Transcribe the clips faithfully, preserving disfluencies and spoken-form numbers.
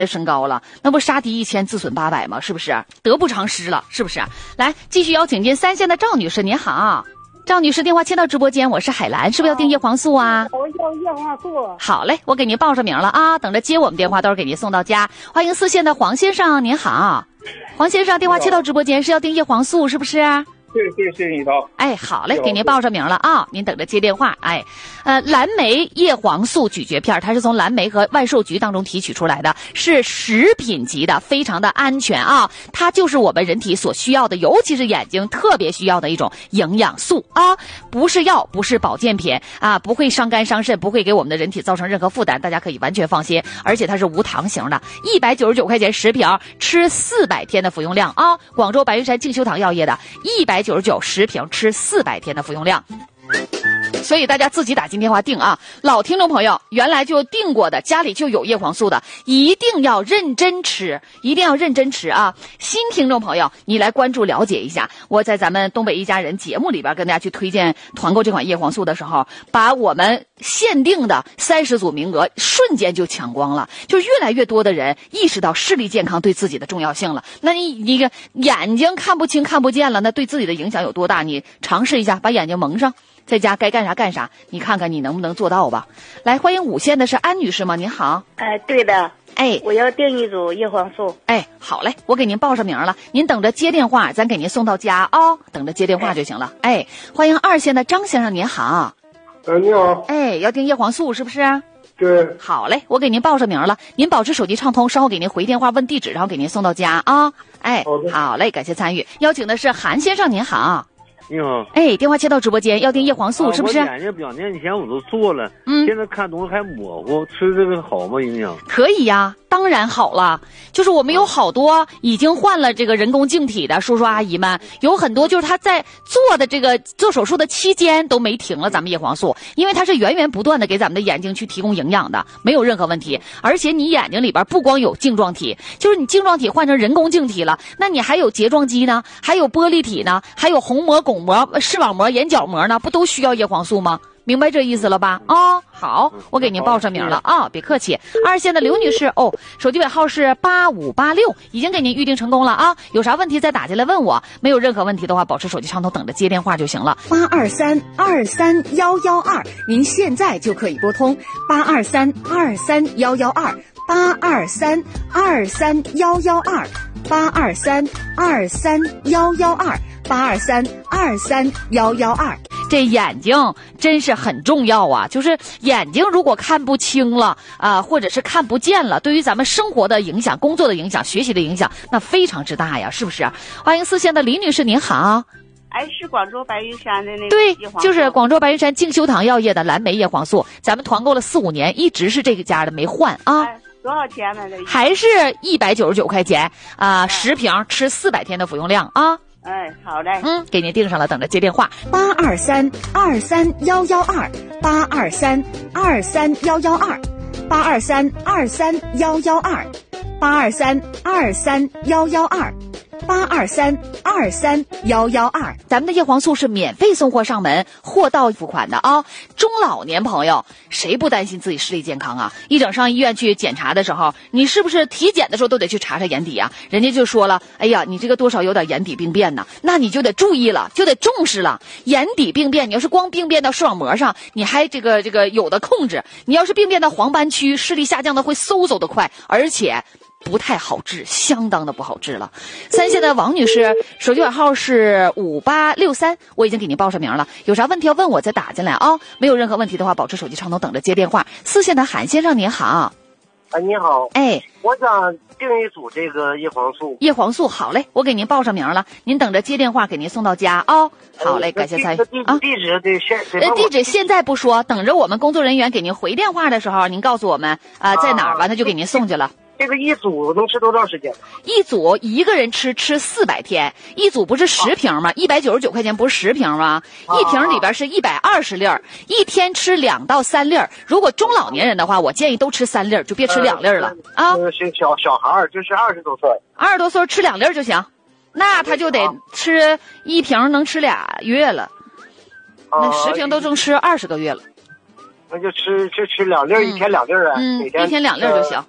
身高了，那不杀敌一千自损八百吗？是不是？得不偿失了，是不是？来，继续邀请进三线的赵女士，您好。赵女士，电话接到直播间，我是海兰，是不是要订叶黄素啊？ 我要叶黄素。 好嘞，我给您报上名了啊，等着接我们电话，到时候给您送到家。欢迎四线的黄先生，您好。黄先生，电话接到直播间是要订叶黄素，是不是？ 对对，谢谢你好。 哎，好嘞，给您报上名了啊，您等着接电话。哎，呃，蓝莓叶黄素咀嚼片，它是从蓝莓和万寿菊当中提取出来的，是食品级的，非常的安全啊。它就是我们人体所需要的，尤其是眼睛特别需要的一种营养素啊，不是药，不是保健品啊，不会伤肝伤肾，不会给我们的人体造成任何负担，大家可以完全放心。而且它是无糖型的，一百九十九块钱十瓶，吃四百天的服用量啊。广州白云山静修堂药业的，一百九十九十瓶，吃四百天的服用量。所以大家自己打进电话订啊，老听众朋友原来就订过的，家里就有叶黄素的，一定要认真吃，一定要认真吃啊！新听众朋友，你来关注了解一下，我在咱们东北一家人节目里边跟大家去推荐团购这款叶黄素的时候，把我们限定的三十组名额瞬间就抢光了，就是越来越多的人意识到视力健康对自己的重要性了。那你你个眼睛看不清看不见了，那对自己的影响有多大？你尝试一下，把眼睛蒙上，在家该干啥干啥，你看看你能不能做到吧。来，欢迎五线的是安女士吗？您好。 哎，对的。 哎， 我要订一组叶黄素。 哎，好嘞，我给您报上名了，您等着接电话，咱给您送到家啊、哦，等着接电话就行了。哎，欢迎二线的张先生，您好。 呃，你好。 哎，要订叶黄素是不是？ 对。 好嘞，我给您报上名了，您保持手机畅通，稍后给您回电话问地址，然后给您送到家啊、哦。哎， 好的。 好嘞，感谢参与。邀请的是韩先生，您好。 你好， 哎，电话接到直播间，要订叶黄素、 啊、 是不是？ 我眼睛两年前我都做了， 嗯， 现在看东西还模糊，吃这个好吗？影响？ 可以呀，当然好了。就是我们有好多已经换了这个人工晶体的叔叔阿姨们，有很多就是他在做的这个做手术的期间都没停了咱们叶黄素，因为它是源源不断的给咱们的眼睛去提供营养的，没有任何问题。而且你眼睛里边不光有晶状体，就是你晶状体换成人工晶体了，那你还有睫状肌呢，还有玻璃体呢，还有虹膜、巩膜、视网膜、眼角膜呢，不都需要叶黄素吗？明白这意思了吧？啊、哦，好，我给您报上名了啊、哦，别客气。二线的刘女士，哦，手机尾号是八五八六，已经给您预定成功了啊。有啥问题再打进来问我，没有任何问题的话，保持手机畅通，等着接电话就行了。八二三二三幺幺二，您现在就可以拨通八二三二三幺幺二，八二三二三幺幺二，八二三二三幺幺二，八二三二三幺幺二。这眼睛真是很重要啊，就是眼睛如果看不清了啊、呃，或者是看不见了，对于咱们生活的影响、工作的影响、学习的影响，那非常之大呀，是不是？欢迎四线的李女士，您好。 哎，是广州白云山的那个对， 叶黄素。 就是广州白云山静修堂药业的蓝莓叶黄素，咱们团购了四五年，一直是这个家的没换啊。 哎，多少钱呢？这还是一百九十九块钱啊、呃，十瓶，吃四百天的服用量啊。 哎，好嘞， 嗯，给您订上了，等着接电话。八二三二三幺幺二，八二三二三幺幺二，八二三二三幺幺二，八二三二三幺幺二，八二三二三幺幺二。咱们的叶黄素是免费送货上门，货到付款的啊。中老年朋友谁不担心自己视力健康啊？一整上医院去检查的时候，你是不是体检的时候都得去查查眼底啊？人家就说了，哎呀，你这个多少有点眼底病变呢，那你就得注意了，就得重视了。眼底病变，你要是光病变到视网膜上，你还这个这个有的控制；你要是病变到黄斑区，视力下降的会嗖嗖的快，而且不太好治，相当的不好治了。三线的王女士，手机尾号是五八六三，我已经给您报上名了，有啥问题要问我再打进来啊、哦。没有任何问题的话，保持手机畅通，等着接电话。四线的韩先生您好。 哎，你好。 哎， 我想订一组这个叶黄素。 叶黄素，好嘞，我给您报上名了，您等着接电话给您送到家啊、哦。好嘞，感谢参与啊。地址得现呃，地址现在不说，等着我们工作人员给您回电话的时候，您告诉我们啊、呃、在哪儿，完了就给您送去了。 这个一组能吃多长时间？ 一组一个人吃吃四百天，一组不是十瓶吗？一百九十九块钱不是十瓶吗？一瓶里边是一百二十粒儿，一天吃两到三粒儿。如果中老年人的话，我建议都吃三粒儿，就别吃两粒儿了、 呃、啊。是小小孩儿，就是二十多岁， 二十多岁吃两粒儿就行，那他就得吃一瓶，能吃俩月了。那十瓶都能吃二十个月了。 那就吃就吃两粒儿、嗯，一天两粒儿啊。 嗯， 每天一天两粒儿就行。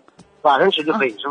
晚上吃就可以，是吧？